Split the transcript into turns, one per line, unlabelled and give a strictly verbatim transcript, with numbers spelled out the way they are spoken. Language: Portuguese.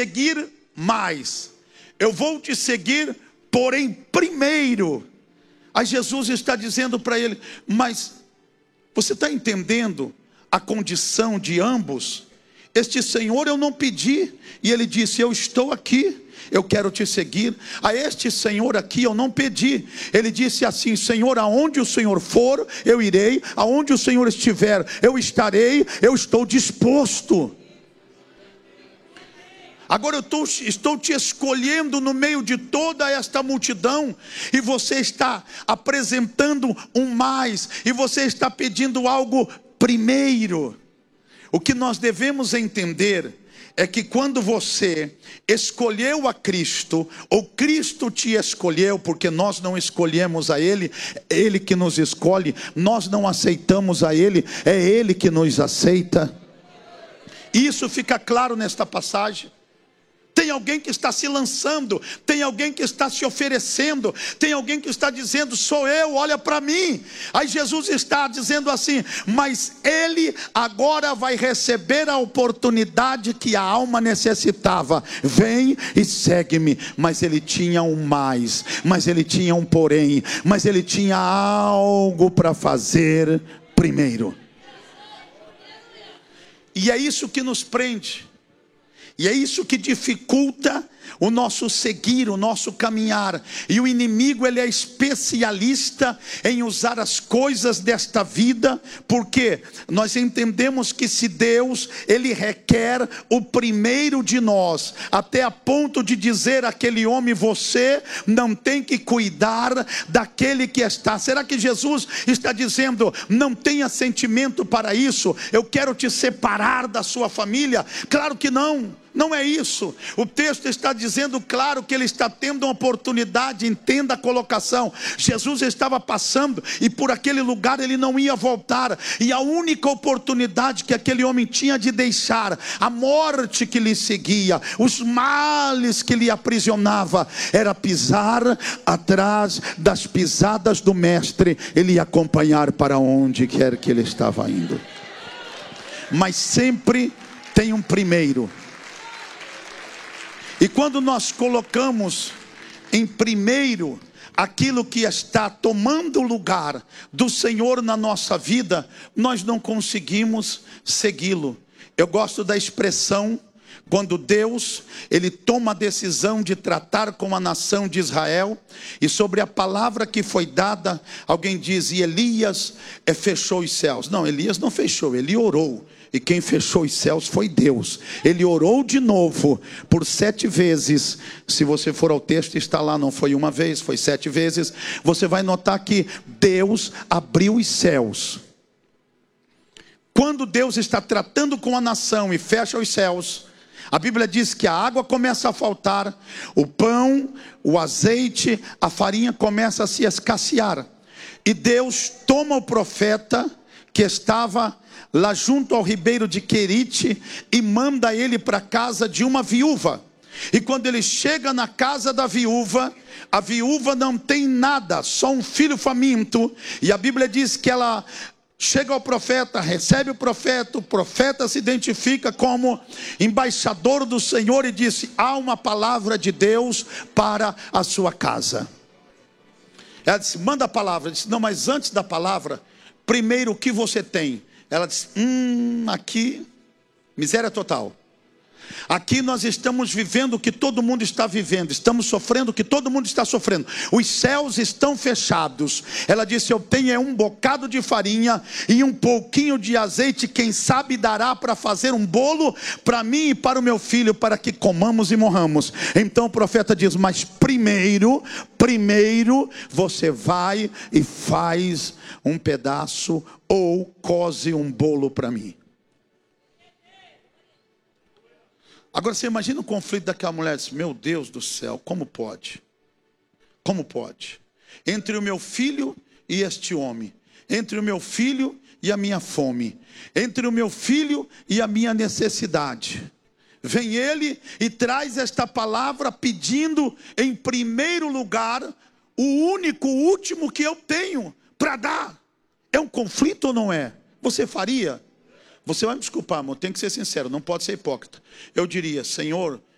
seguir mais. Eu vou te seguir, porém primeiro. Aí Jesus está dizendo para ele, mas você está entendendo a condição de ambos? Este senhor eu não pedi, e ele disse, eu estou aqui, eu quero te seguir. A este senhor aqui eu não pedi, ele disse assim, Senhor, aonde o Senhor for, eu irei, aonde o Senhor estiver, eu estarei, eu estou disposto. Agora eu tô, estou te escolhendo no meio de toda esta multidão, e você está apresentando um mais, e você está pedindo algo primeiro. O que nós devemos entender é que quando você escolheu a Cristo, ou Cristo te escolheu, porque nós não escolhemos a Ele, é Ele que nos escolhe, nós não aceitamos a Ele, é Ele que nos aceita. Isso fica claro nesta passagem. Tem alguém que está se lançando, tem alguém que está se oferecendo, tem alguém que está dizendo, sou eu, olha para mim. Aí Jesus está dizendo assim, mas ele agora vai receber a oportunidade que a alma necessitava. Vem e segue-me. Mas ele tinha um mais, mas ele tinha um porém, mas ele tinha algo para fazer primeiro. E é isso que nos prende. E é isso que dificulta o nosso seguir, o nosso caminhar. E o inimigo, ele é especialista em usar as coisas desta vida, porque nós entendemos que se Deus, ele requer o primeiro de nós, até a ponto de dizer àquele homem, você não tem que cuidar daquele que está. Será que Jesus está dizendo, não tenha sentimento para isso, eu quero te separar da sua família? Claro que não. Não é isso. O texto está dizendo claro que ele está tendo uma oportunidade. Entenda a colocação. Jesus estava passando e por aquele lugar ele não ia voltar, e a única oportunidade que aquele homem tinha de deixar a morte que lhe seguia, os males que lhe aprisionava, era pisar atrás das pisadas do mestre. Ele ia acompanhar para onde quer que ele estava indo. Mas sempre tem um primeiro. E quando nós colocamos em primeiro aquilo que está tomando o lugar do Senhor na nossa vida, nós não conseguimos segui-lo. Eu gosto da expressão, quando Deus, ele toma a decisão de tratar com a nação de Israel, e sobre a palavra que foi dada, alguém diz, e Elias é, fechou os céus. Não, Elias não fechou, ele orou. E quem fechou os céus foi Deus. Ele orou de novo por sete vezes. Se você for ao texto, está lá, não foi uma vez, foi sete vezes. Você vai notar que Deus abriu os céus. Quando Deus está tratando com a nação e fecha os céus, a Bíblia diz que a água começa a faltar, o pão, o azeite, a farinha começa a se escassear. E Deus toma o profeta que estava lá junto ao ribeiro de Querite e manda ele para a casa de uma viúva. E quando ele chega na casa da viúva, a viúva não tem nada, só um filho faminto. E a Bíblia diz que ela chega ao profeta, recebe o profeta, o profeta se identifica como embaixador do Senhor e disse, há uma palavra de Deus para a sua casa. Ela disse, manda a palavra. Ela disse, não, mas antes da palavra, primeiro o que você tem? Ela disse, hum, aqui, miséria total. Aqui nós estamos vivendo o que todo mundo está vivendo, estamos sofrendo o que todo mundo está sofrendo, os céus estão fechados. Ela disse, eu tenho um bocado de farinha e um pouquinho de azeite, quem sabe dará para fazer um bolo para mim e para o meu filho, para que comamos e morramos. Então o profeta diz, mas primeiro, primeiro você vai e faz um pedaço ou coze um bolo para mim. Agora você imagina o conflito daquela mulher, diz, meu Deus do céu, como pode? Como pode? Entre o meu filho e este homem, entre o meu filho e a minha fome, entre o meu filho e a minha necessidade. Vem ele e traz esta palavra pedindo em primeiro lugar o único, o último que eu tenho para dar. É um conflito ou não é? Você faria? Você vai me desculpar, irmão, tem que ser sincero, não pode ser hipócrita. Eu diria, Senhor,